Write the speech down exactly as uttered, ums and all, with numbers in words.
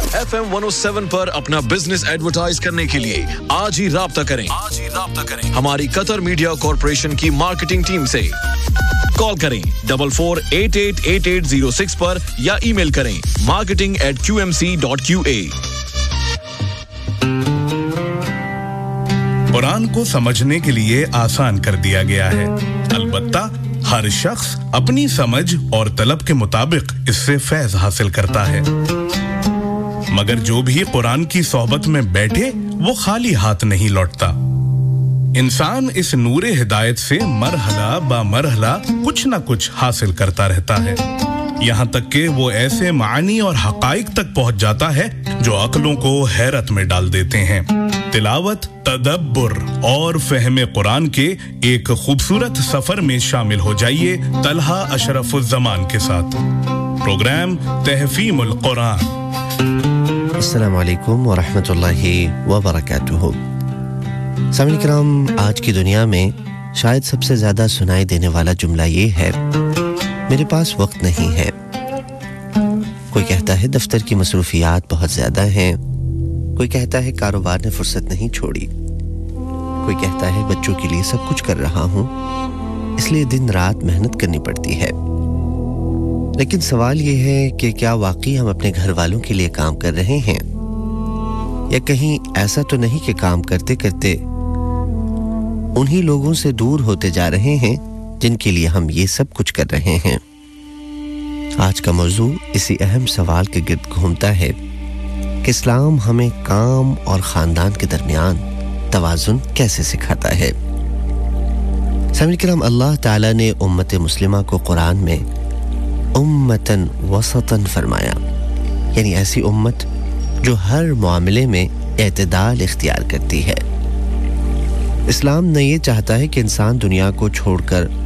F M one oh seven पर अपना business advertise करने के लिए आज ही राब्ता करें आज ही राब्ता करें हमारी कतर मीडिया कॉर्पोरेशन की मार्केटिंग टीम से कॉल करें double four eight eight eight eight zero six पर या ईमेल करें marketing eight Q M C dot Q A. Quran को समझने के लिए आसान कर दिया गया है, अलबत्ता हर शख्स अपनी समझ और तलब के मुताबिक इससे फैज़ हासिल करता है, मगर जो भी कुरान की सोहबत में बैठे वो खाली हाथ नहीं लौटता। इंसान इस नूरे हिदायत से मरहला बा मरहला कुछ ना कुछ हासिल करता रहता है, यहाँ तक कि वो ऐसे मानी और हकाइक तक पहुंच जाता है जो अक्लों को हैरत में डाल देते हैं। तिलावत, तदब्बुर और फहमे कुरान के एक खूबसूरत सफर में शामिल हो जाइए तलहा अशरफुज़्ज़मान के साथ। प्रोग्राम तहफ़ीमुल कुरान। अस्सलामु अलैकुम व रहमतुल्लाहि व बरकातुहू। सामीन किराम, आज की दुनिया में शायद सबसे ज़्यादा सुनाई देने वाला जुमला ये है, मेरे पास वक्त नहीं है। कोई कहता है दफ्तर की मसरूफियात बहुत ज़्यादा हैं, कोई कहता है कारोबार ने फुर्सत नहीं छोड़ी, कोई कहता है बच्चों के लिए सब कुछ कर रहा हूँ इसलिए दिन रात मेहनत करनी पड़ती है। लेकिन सवाल ये है कि क्या वाकई हम अपने घर वालों के लिए काम कर रहे हैं, या कहीं ऐसा तो नहीं कि काम करते करते उन्हीं लोगों से दूर होते जा रहे हैं जिनके लिए हम ये सब कुछ कर रहे हैं। आज का मौजू इसी अहम सवाल के गिर्द घूमता है कि इस्लाम हमें काम और खानदान के दरमियान तवाज़ुन कैसे सिखाता है। सामीन किराम, अल्लाह ताला ने उम्मत मुस्लिमा को कुरान में उम्मतन वसतन फरमाया, यानी ऐसी उम्मत जो हर मामले में एतदाल इख्तियार करती है। इस्लाम ने ये चाहता है कि इंसान दुनिया को छोड़कर